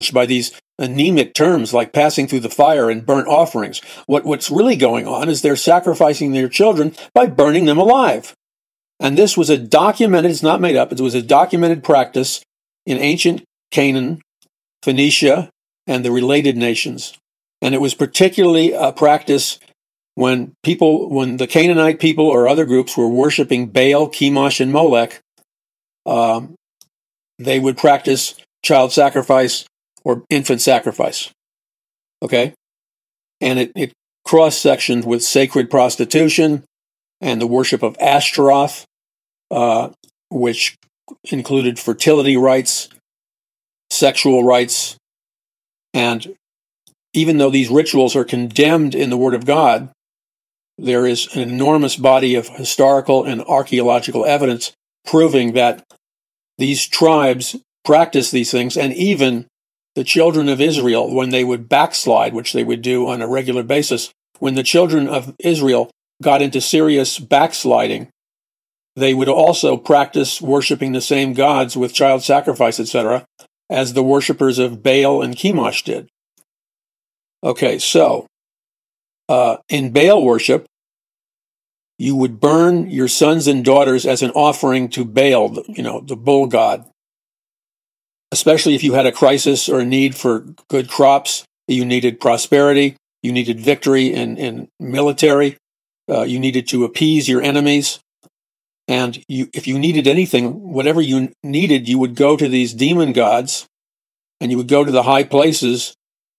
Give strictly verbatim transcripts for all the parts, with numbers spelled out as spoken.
by these anemic terms like passing through the fire and burnt offerings. What, what's really going on is they're sacrificing their children by burning them alive. And this was a documented, it's not made up, it was a documented practice in ancient Canaan, Phoenicia, and the related nations. And it was particularly a practice when people, when the Canaanite people or other groups were worshiping Baal, Chemosh, and Molech, um, they would practice child sacrifice or infant sacrifice. Okay? And it, it cross-sectioned with sacred prostitution and the worship of Ashtaroth, uh, which included fertility rites, sexual rites, and even though these rituals are condemned in the Word of God, there is an enormous body of historical and archaeological evidence proving that these tribes practiced these things, and even the children of Israel, when they would backslide, which they would do on a regular basis, when the children of Israel got into serious backsliding, they would also practice worshiping the same gods with child sacrifice, et cetera, as the worshippers of Baal and Chemosh did. Okay, so uh, in Baal worship, you would burn your sons and daughters as an offering to Baal, you know, the bull god. Especially if you had a crisis or a need for good crops, you needed prosperity, you needed victory in, in military, uh, you needed to appease your enemies. And you, if you needed anything, whatever you needed, you would go to these demon gods, and you would go to the high places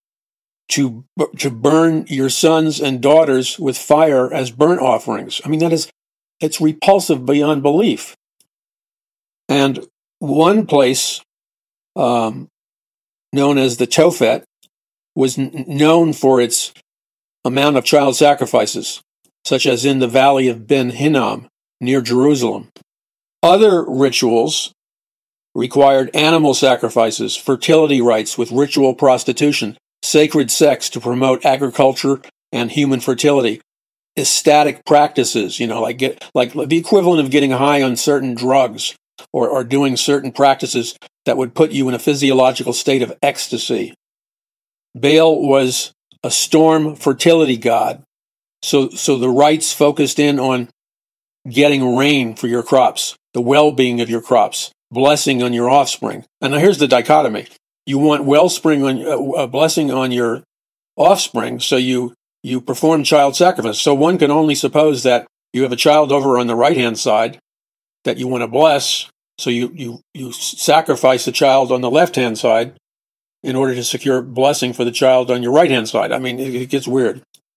to to burn your sons and daughters with fire as burnt offerings. I mean, that is, it's repulsive beyond belief. And one place, um, known as the Tophet, was n- known for its amount of child sacrifices, such as in the valley of Ben Hinnom, near Jerusalem. Other rituals required animal sacrifices, fertility rites with ritual prostitution, sacred sex to promote agriculture and human fertility, ecstatic practices, you know, like get like the equivalent of getting high on certain drugs, or, or doing certain practices that would put you in a physiological state of ecstasy. Baal was a storm fertility god, so so the rites focused in on getting rain for your crops, the well-being of your crops, blessing on your offspring. And now here's the dichotomy. You want wellspring on uh, a blessing on your offspring, so you you perform child sacrifice. So one can only suppose that you have a child over on the right-hand side that you want to bless, so you you you sacrifice the child on the left-hand side in order to secure blessing for the child on your right-hand side. I mean, it, it gets weird.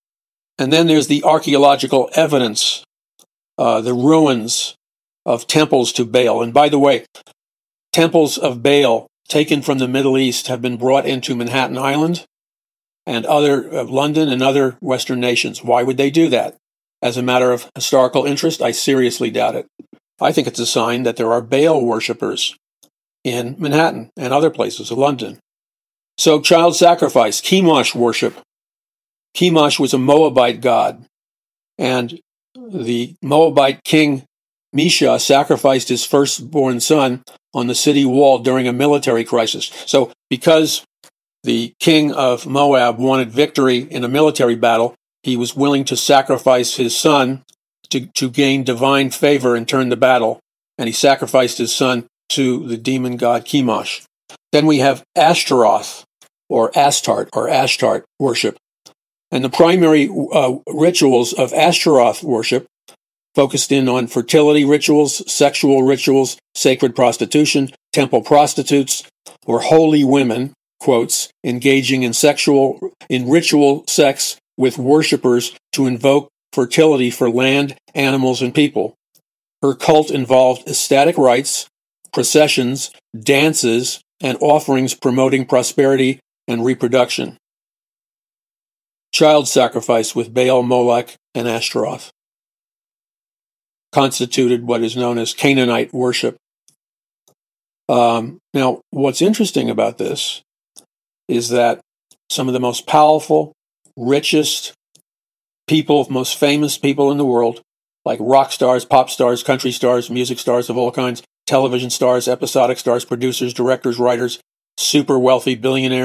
And then there's the archaeological evidence, uh, the ruins of temples to Baal. And by the way, temples of Baal taken from the Middle East have been brought into Manhattan Island and other uh, London and other Western nations. Why would they do that? As a matter of historical interest, I seriously doubt it. I think it's a sign that there are Baal worshippers in Manhattan and other places in London. So child sacrifice, Chemosh worship. Chemosh was a Moabite god, and the Moabite king Mesha sacrificed his firstborn son on the city wall during a military crisis. So because the king of Moab wanted victory in a military battle, he was willing to sacrifice his son to, to gain divine favor and turn the battle. And he sacrificed his son to the demon god Chemosh. Then we have Ashtaroth, or Astarte, or Ashtart worship. And the primary uh, rituals of Ashtaroth worship focused in on fertility rituals, sexual rituals, sacred prostitution, temple prostitutes, or holy women, quotes, engaging in sexual, in ritual sex with worshippers to invoke fertility for land, animals, and people. Her cult involved ecstatic rites, processions, dances, and offerings promoting prosperity and reproduction. Child sacrifice with Baal, Molech, and Ashtaroth constituted what is known as Canaanite worship. Um, now, what's interesting about this is that some of the most powerful, richest people, most famous people in the world, like rock stars, pop stars, country stars, music stars of all kinds, television stars, episodic stars, producers, directors, writers, super wealthy billionaires